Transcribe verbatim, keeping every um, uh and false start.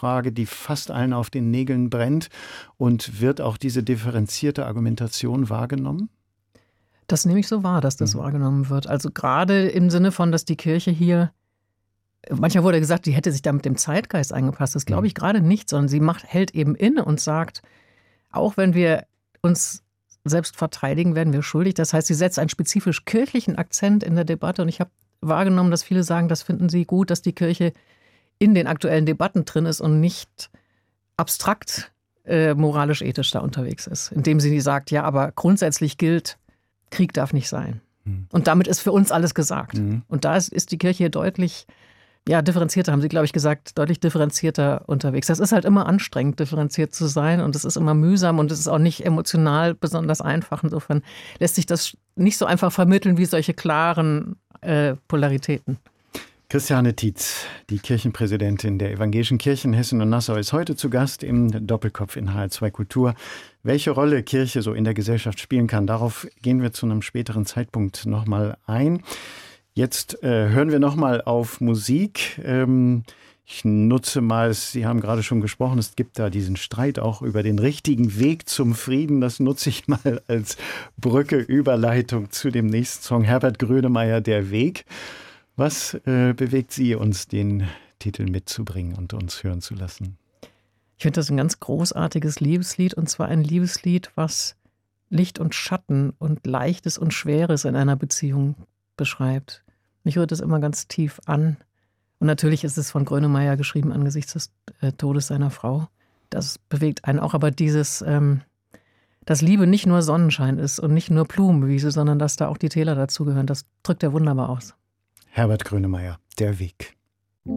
Frage, die fast allen auf den Nägeln brennt. Und wird auch diese differenzierte Argumentation wahrgenommen? Das nehme ich so wahr, dass das mhm. wahrgenommen wird. Also gerade im Sinne von, dass die Kirche hier, manchmal wurde gesagt, die hätte sich da mit dem Zeitgeist eingepasst. Das glaube ich gerade nicht, sondern sie macht, hält eben inne und sagt, auch wenn wir uns selbst verteidigen, werden wir schuldig. Das heißt, sie setzt einen spezifisch kirchlichen Akzent in der Debatte. Und ich habe wahrgenommen, dass viele sagen, das finden sie gut, dass die Kirche in den aktuellen Debatten drin ist und nicht abstrakt äh, moralisch-ethisch da unterwegs ist. Indem sie sagt, ja, aber grundsätzlich gilt, Krieg darf nicht sein. Mhm. Und damit ist für uns alles gesagt. Mhm. Und da ist, ist die Kirche deutlich ja, differenzierter, haben Sie, glaube ich, gesagt, deutlich differenzierter unterwegs. Das ist halt immer anstrengend, differenziert zu sein. Und es ist immer mühsam und es ist auch nicht emotional besonders einfach. Insofern lässt sich das nicht so einfach vermitteln wie solche klaren äh, Polaritäten. Christiane Tietz, die Kirchenpräsidentin der Evangelischen Kirchen Hessen und Nassau, ist heute zu Gast im Doppelkopf in H R zwei Kultur. Welche Rolle Kirche so in der Gesellschaft spielen kann, darauf gehen wir zu einem späteren Zeitpunkt nochmal ein. Jetzt äh, hören wir nochmal auf Musik. Ähm, ich nutze mal, Sie haben gerade schon gesprochen, es gibt da diesen Streit auch über den richtigen Weg zum Frieden. Das nutze ich mal als Brücke, Überleitung zu dem nächsten Song. Herbert Grönemeyer, Der Weg. Was äh, bewegt Sie, uns den Titel mitzubringen und uns hören zu lassen? Ich finde das ein ganz großartiges Liebeslied, und zwar ein Liebeslied, was Licht und Schatten und Leichtes und Schweres in einer Beziehung beschreibt. Mich rührt das immer ganz tief an. Und natürlich ist es von Grönemeyer geschrieben angesichts des äh, Todes seiner Frau. Das bewegt einen auch, aber dieses, ähm, dass Liebe nicht nur Sonnenschein ist und nicht nur Blumenwiese, sondern dass da auch die Täler dazugehören, das drückt er wunderbar aus. Herbert Grönemeyer, Der Weg.